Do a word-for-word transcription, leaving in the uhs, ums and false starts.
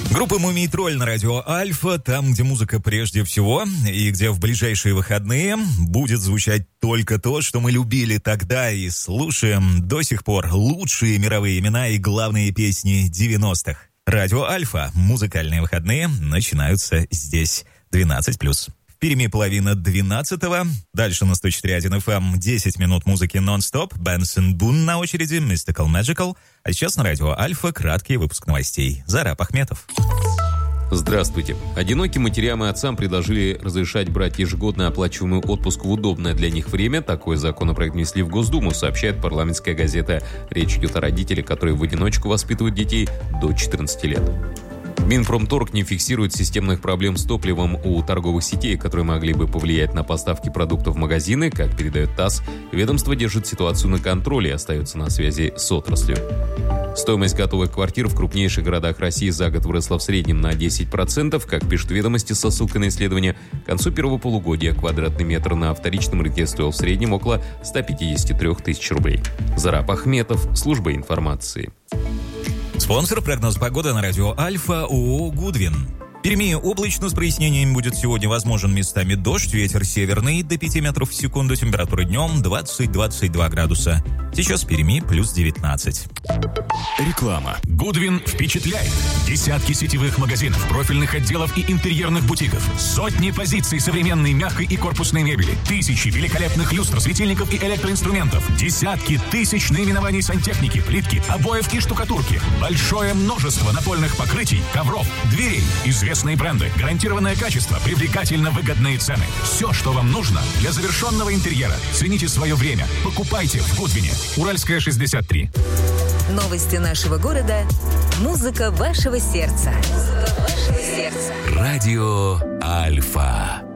Группа «Мумий Тролль» на радио Альфа, там, где музыка прежде всего, и где в ближайшие выходные будет звучать только то, что мы любили тогда и слушаем до сих пор лучшие мировые имена и главные песни девяностых. Радио Альфа. Музыкальные выходные начинаются здесь. двенадцать плюс. В Перми половина двенадцатого. Дальше на сто четыре точка один эф эм десять минут музыки нон-стоп. Бенсон Бун на очереди, Mystical Magical. А сейчас на радио Альфа краткий выпуск новостей. Зараб Ахметов. Здравствуйте. Одиноким матерям и отцам предложили разрешать брать ежегодно оплачиваемый отпуск в удобное для них время. Такой законопроект внесли в Госдуму, сообщает парламентская газета. Речь идет о родителях, которые в одиночку воспитывают детей до четырнадцати лет. Минпромторг не фиксирует системных проблем с топливом у торговых сетей, которые могли бы повлиять на поставки продуктов в магазины. Как передает ТАСС, ведомство держит ситуацию на контроле и остается на связи с отраслью. Стоимость готовых квартир в крупнейших городах России за год выросла в среднем на десять процентов. Как пишут ведомости со ссылкой на исследование, к концу первого полугодия квадратный метр на вторичном рынке стоил в среднем около ста пятидесяти трёх тысяч рублей. Зараб Ахметов, служба информации. Спонсор прогноз погоды на радио Альфа ООО «Гудвин». В Перми облачно с прояснением, будет сегодня возможен местами дождь, ветер северный до пяти метров в секунду, температура днем двадцать-двадцать два градуса. Сейчас в Перми плюс девятнадцать. Реклама. Гудвин впечатляет. Десятки сетевых магазинов, профильных отделов и интерьерных бутиков. Сотни позиций современной мягкой и корпусной мебели. Тысячи великолепных люстр, светильников и электроинструментов. Десятки тысяч наименований сантехники, плитки, обоев и штукатурки. Большое множество напольных покрытий, ковров, дверей. Известные бренды, гарантированное качество, привлекательно выгодные цены. Все, что вам нужно для завершенного интерьера. Цените свое время. Покупайте в Гудвине. Уральская, шестьдесят три. Новости нашего города. Музыка вашего сердца. Музыка вашего сердца. Радио Альфа.